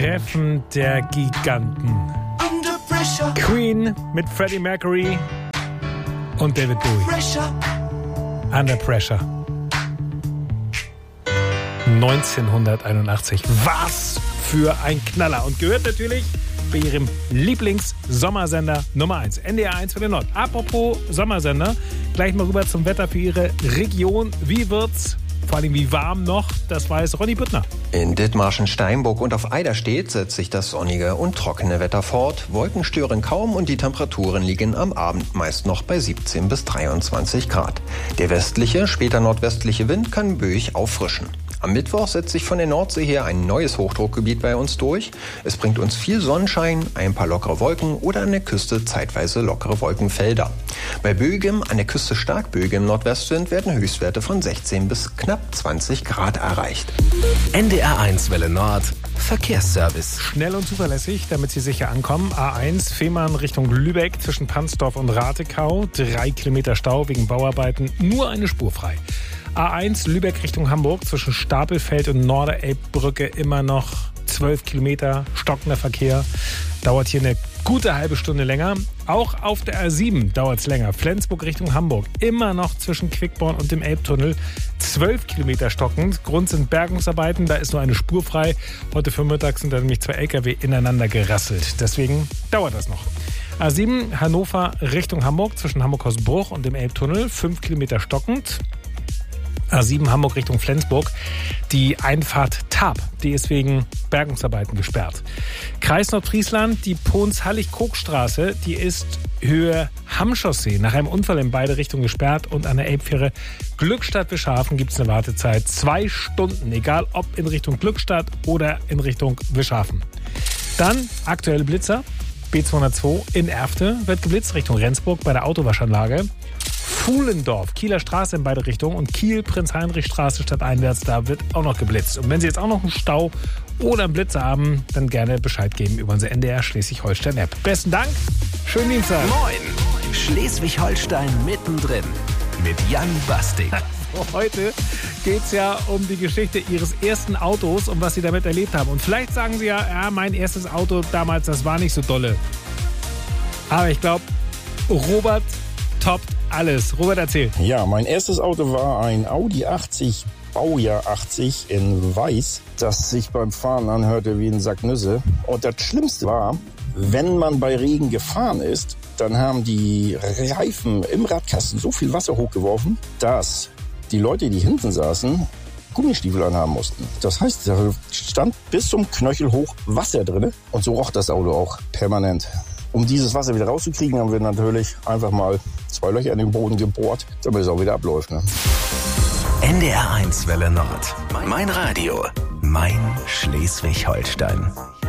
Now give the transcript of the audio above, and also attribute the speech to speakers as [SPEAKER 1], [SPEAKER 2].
[SPEAKER 1] Treffen der Giganten. Queen mit Freddie Mercury und David Bowie. Under Pressure. 1981. Was für ein Knaller. Und gehört natürlich bei ihrem Lieblings-Sommersender Nummer 1. NDR 1 für den Nord. Apropos Sommersender, gleich mal rüber zum Wetter für Ihre Region. Wie wird's? Vor allem wie warm noch? Das weiß Ronny Büttner.
[SPEAKER 2] In Dithmarschen, Steinburg und auf Eiderstedt setzt sich das sonnige und trockene Wetter fort. Wolken stören kaum und die Temperaturen liegen am Abend meist noch bei 17 bis 23 Grad. Der westliche, später nordwestliche Wind kann böig auffrischen. Am Mittwoch setzt sich von der Nordsee her ein neues Hochdruckgebiet bei uns durch. Es bringt uns viel Sonnenschein, ein paar lockere Wolken oder an der Küste zeitweise lockere Wolkenfelder. Bei böigem, an der Küste stark böigem Nordwestwind werden Höchstwerte von 16 bis knapp 20 Grad erreicht.
[SPEAKER 3] NDR 1 Welle Nord, Verkehrsservice.
[SPEAKER 1] Schnell und zuverlässig, damit Sie sicher ankommen. A1 Fehmarn Richtung Lübeck zwischen Pansdorf und Ratekau. 3 Kilometer Stau wegen Bauarbeiten, nur eine Spur frei. A1 Lübeck Richtung Hamburg zwischen Stapelfeld und Norderelbbrücke immer noch 12 Kilometer, stockender Verkehr. Dauert hier eine gute halbe Stunde länger. Auch auf der A7 dauert es länger. Flensburg Richtung Hamburg immer noch zwischen Quickborn und dem Elbtunnel 12 Kilometer stockend. Grund sind Bergungsarbeiten, da ist nur eine Spur frei. Heute Vormittag sind da nämlich 2 LKW ineinander gerasselt. Deswegen dauert das noch. A7 Hannover Richtung Hamburg zwischen Hamburg-Hausbruch und dem Elbtunnel 5 Kilometer stockend. A7 Hamburg Richtung Flensburg. Die Einfahrt Tab, die ist wegen Bergungsarbeiten gesperrt. Kreis Nordfriesland, die Pons-Hallig-Kook-Straße, die ist Höhe Hamm-Chaussee nach einem Unfall in beide Richtungen gesperrt und an der Elbfähre Glückstadt-Wischhafen gibt es eine Wartezeit 2 Stunden, egal ob in Richtung Glückstadt oder in Richtung Wischhafen. Dann aktuelle Blitzer. B202 in Erfte wird geblitzt Richtung Rendsburg bei der Autowaschanlage. Fuhlendorf, Kieler Straße in beide Richtungen und Kiel, Prinz-Heinrich-Straße stadteinwärts, da wird auch noch geblitzt. Und wenn Sie jetzt auch noch einen Stau oder einen Blitzer haben, dann gerne Bescheid geben über unsere NDR Schleswig-Holstein-App. Besten Dank, schönen Dienstag.
[SPEAKER 3] Moin, Schleswig-Holstein mittendrin mit Jan Basting.
[SPEAKER 1] Heute geht es ja um die Geschichte Ihres ersten Autos und was Sie damit erlebt haben. Und vielleicht sagen Sie ja, mein erstes Auto damals, das war nicht so dolle. Aber ich glaube, Robert toppt alles. Robert, erzähl.
[SPEAKER 4] Ja, mein erstes Auto war ein Audi 80, Baujahr 80 in Weiß, das sich beim Fahren anhörte wie ein Sack Nüsse. Und das Schlimmste war, wenn man bei Regen gefahren ist, dann haben die Reifen im Radkasten so viel Wasser hochgeworfen, dass die Leute, die hinten saßen, Gummistiefel anhaben mussten. Das heißt, da stand bis zum Knöchel hoch Wasser drin und so roch das Auto auch permanent. Um dieses Wasser wieder rauszukriegen, haben wir natürlich einfach mal 2 Löcher in den Boden gebohrt, damit es auch wieder abläuft. Ne?
[SPEAKER 3] NDR 1 Welle Nord. Mein Radio. Mein Schleswig-Holstein.